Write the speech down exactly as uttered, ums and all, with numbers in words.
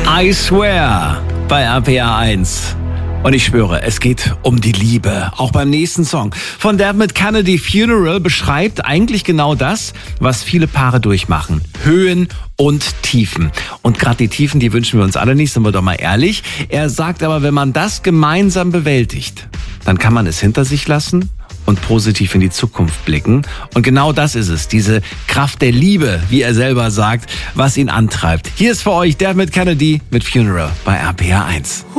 I Swear bei R P R eins. Und ich schwöre, es geht um die Liebe. Auch beim nächsten Song von Dermot Kennedy, Funeral, beschreibt eigentlich genau das, was viele Paare durchmachen. Höhen und Tiefen. Und gerade die Tiefen, die wünschen wir uns alle nicht, sind wir doch mal ehrlich. Er sagt aber, wenn man das gemeinsam bewältigt, dann kann man es hinter sich lassen und positiv in die Zukunft blicken. Und genau das ist es, diese Kraft der Liebe, wie er selber sagt, was ihn antreibt. Hier ist für euch Dermot Kennedy mit Funeral bei R P R eins.